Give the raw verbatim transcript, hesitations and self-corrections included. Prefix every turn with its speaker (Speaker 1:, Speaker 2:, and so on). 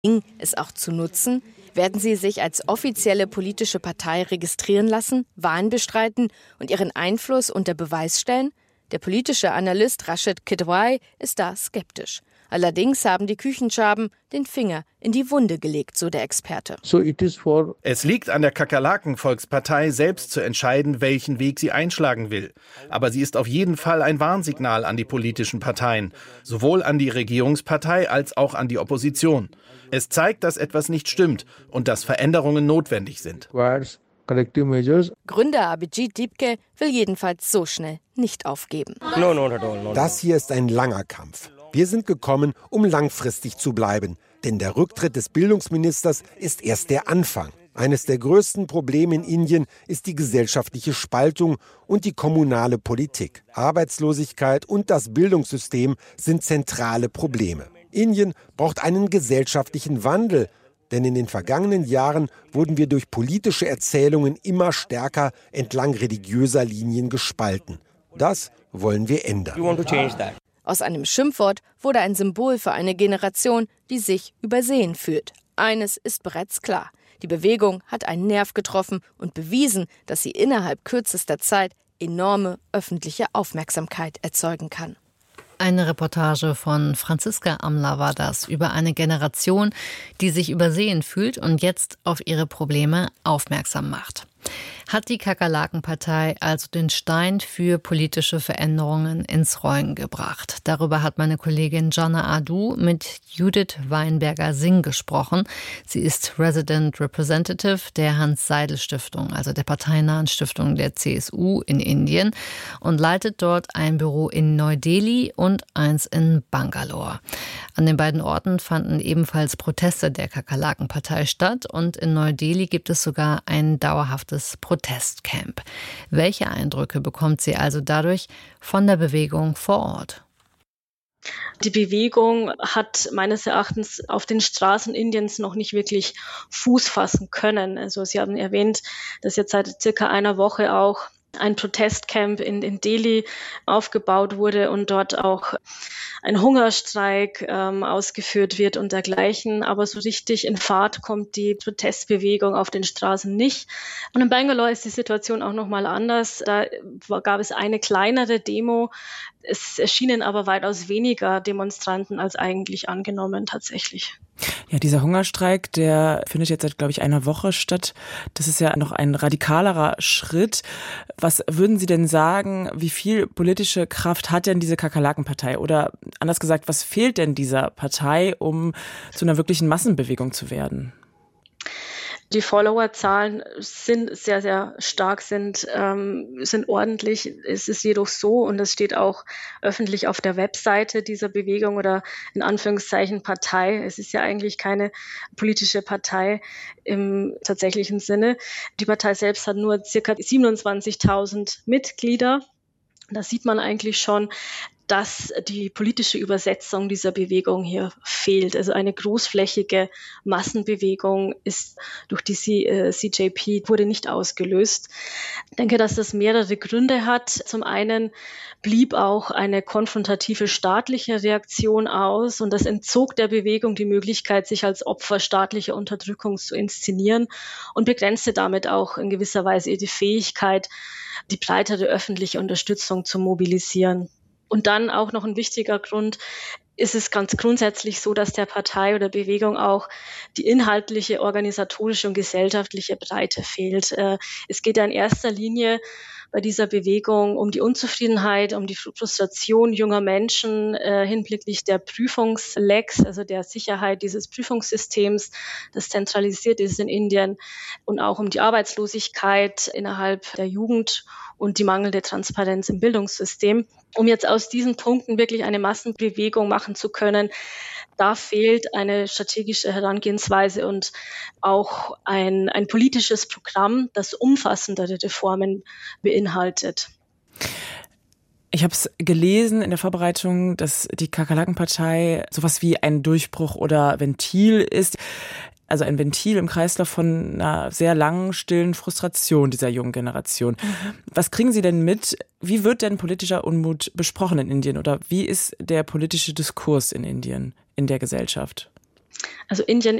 Speaker 1: es auch zu nutzen? Werden sie sich als offizielle politische Partei registrieren lassen, Wahlen bestreiten und ihren Einfluss unter Beweis stellen? Der politische Analyst Rashid Kidwai ist da skeptisch. Allerdings haben die Küchenschaben den Finger in die Wunde gelegt, so der Experte.
Speaker 2: Es liegt an der Kakerlaken-Volkspartei, selbst zu entscheiden, welchen Weg sie einschlagen will. Aber sie ist auf jeden Fall ein Warnsignal an die politischen Parteien, sowohl an die Regierungspartei als auch an die Opposition. Es zeigt, dass etwas nicht stimmt und dass Veränderungen notwendig sind.
Speaker 1: Gründer Abhijit Dipke will jedenfalls so schnell nicht aufgeben.
Speaker 3: Das hier ist ein langer Kampf. Wir sind gekommen, um langfristig zu bleiben. Denn der Rücktritt des Bildungsministers ist erst der Anfang. Eines der größten Probleme in Indien ist die gesellschaftliche Spaltung und die kommunale Politik. Arbeitslosigkeit und das Bildungssystem sind zentrale Probleme. Indien braucht einen gesellschaftlichen Wandel. Denn in den vergangenen Jahren wurden wir durch politische Erzählungen immer stärker entlang religiöser Linien gespalten. Das wollen wir ändern.
Speaker 1: Aus einem Schimpfwort wurde ein Symbol für eine Generation, die sich übersehen fühlt. Eines ist bereits klar. Die Bewegung hat einen Nerv getroffen und bewiesen, dass sie innerhalb kürzester Zeit enorme öffentliche Aufmerksamkeit erzeugen kann.
Speaker 4: Eine Reportage von Franziska Amler war das über eine Generation, die sich übersehen fühlt und jetzt auf ihre Probleme aufmerksam macht. Hat die Kakerlaken-Partei also den Stein für politische Veränderungen ins Rollen gebracht? Darüber hat meine Kollegin Jana Adu mit Judith Weinberger-Singh gesprochen. Sie ist Resident Representative der Hans-Seidel-Stiftung, also der parteinahen Stiftung der C S U in Indien, und leitet dort ein Büro in Neu-Delhi und eins in Bangalore. An den beiden Orten fanden ebenfalls Proteste der Kakerlaken-Partei statt und in Neu-Delhi gibt es sogar ein dauerhaftes Protestcamp. Welche Eindrücke bekommt sie also dadurch von der Bewegung vor Ort?
Speaker 5: Die Bewegung hat meines Erachtens auf den Straßen Indiens noch nicht wirklich Fuß fassen können. Also Sie haben erwähnt, dass jetzt seit circa einer Woche auch ein Protestcamp in, in Delhi aufgebaut wurde und dort auch ein Hungerstreik ähm, ausgeführt wird und dergleichen. Aber so richtig in Fahrt kommt die Protestbewegung auf den Straßen nicht. Und in Bangalore ist die Situation auch nochmal anders. Da gab es eine kleinere Demo. Es erschienen aber weitaus weniger Demonstranten als eigentlich angenommen tatsächlich.
Speaker 6: Ja, dieser Hungerstreik, der findet jetzt seit, glaube ich, einer Woche statt. Das ist ja noch ein radikalerer Schritt. Was würden Sie denn sagen, wie viel politische Kraft hat denn diese Kakerlaken-Partei? Oder anders gesagt, was fehlt denn dieser Partei, um zu einer wirklichen Massenbewegung zu werden?
Speaker 5: Die Followerzahlen sind sehr, sehr stark, sind, ähm, sind ordentlich. Es ist jedoch so, und das steht auch öffentlich auf der Webseite dieser Bewegung oder in Anführungszeichen Partei. Es ist ja eigentlich keine politische Partei im tatsächlichen Sinne. Die Partei selbst hat nur circa siebenundzwanzigtausend Mitglieder. Da sieht man eigentlich schon, dass die politische Übersetzung dieser Bewegung hier fehlt. Also eine großflächige Massenbewegung ist durch die C J P wurde nicht ausgelöst. Ich denke, dass das mehrere Gründe hat. Zum einen blieb auch eine konfrontative staatliche Reaktion aus und das entzog der Bewegung die Möglichkeit, sich als Opfer staatlicher Unterdrückung zu inszenieren und begrenzte damit auch in gewisser Weise die Fähigkeit, die breitere öffentliche Unterstützung zu mobilisieren. Und dann auch noch ein wichtiger Grund, ist es ganz grundsätzlich so, dass der Partei oder Bewegung auch die inhaltliche, organisatorische und gesellschaftliche Breite fehlt. Es geht ja in erster Linie bei dieser Bewegung um die Unzufriedenheit, um die Frustration junger Menschen äh, hinblicklich der Prüfungslecks, also der Sicherheit dieses Prüfungssystems, das zentralisiert ist in Indien, und auch um die Arbeitslosigkeit innerhalb der Jugend und die mangelnde Transparenz im Bildungssystem. Um jetzt aus diesen Punkten wirklich eine Massenbewegung machen zu können, da fehlt eine strategische Herangehensweise und auch ein, ein politisches Programm, das umfassendere Reformen beinhaltet.
Speaker 6: Ich habe es gelesen in der Vorbereitung, dass die Kakerlaken-Partei sowas wie ein Durchbruch oder Ventil ist. Also ein Ventil im Kreislauf von einer sehr langen, stillen Frustration dieser jungen Generation. Mhm. Was kriegen Sie denn mit? Wie wird denn politischer Unmut besprochen in Indien? Oder wie ist der politische Diskurs in Indien, in der Gesellschaft?
Speaker 5: Also Indien